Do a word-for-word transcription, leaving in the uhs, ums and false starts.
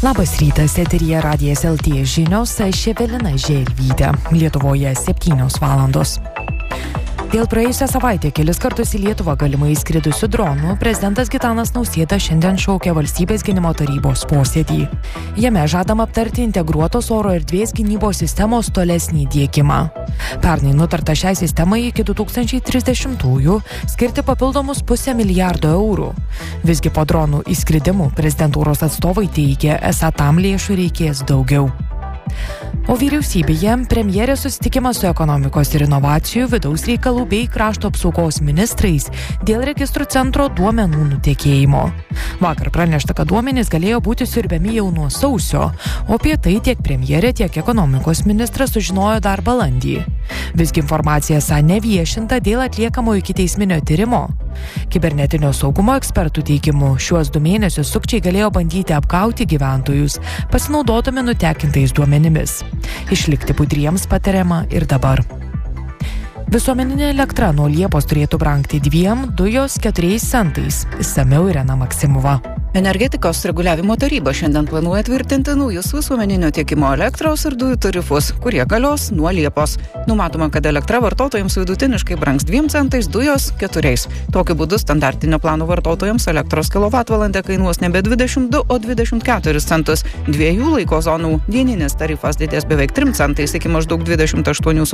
Labas rytas, eteryje Radijas L T žinios, aš Evelina Želvytė. Lietuvoje septynios valandos. Dėl praėjusią savaitę kelis kartus į Lietuvą galimai įskridusių dronų prezidentas Gitanas Nausėda šiandien šaukia valstybės gynimo tarybos posėdį. Jame žadama aptarti integruotos oro erdvės gynybos sistemos tolesnį diegimą. Pernai nutarta šiai sistemai iki du tūkstančiai trisdešimtųjų skirti papildomus pusę milijardo eurų. Visgi po dronų įskridimų prezidentūros atstovai teigia, esą tam lėšų reikės daugiau. O vyriausybėje premjerė susitikimas su ekonomikos ir inovacijų, vidaus reikalų bei krašto apsaugos ministrais dėl registrų centro duomenų nutekėjimo. Vakar pranešta, kad duomenys galėjo būti siurbiami jau nuo sausio, o apie tai tiek premjerė, tiek ekonomikos ministras sužinojo dar balandį. Visgi informacija esą neviešinta dėl atliekamo ikiteisminio tyrimo. Kibernetinio saugumo ekspertų teigimu, šiuos du mėnesius sukčiai galėjo bandyti apgauti gyventojus, pasinaudodami nutekintais duomenimis. Išlikti budriems patariama ir dabar. Visuomeninė elektra nuo Liepos turėtų brangti dviem, dujos keturiais centais. Išsamiau Irena Maksimova. Energetikos reguliavimo taryba šiandien planuoja tvirtinti naujus visuomeninio tiekimo elektros ir dujų tarifus, kurie galios nuo Liepos. Numatoma, kad elektra vartotojams vidutiniškai brangs dviem centais, dujos keturiais. Tokiu būdu standartinio plano vartotojams elektros kilovatvalandė kainuos nebe dvidešimt du, o dvidešimt keturis centus. Dviejų laiko zonų dieninis tarifas didės beveik trim centais iki maždaug dvidešimt aštuonių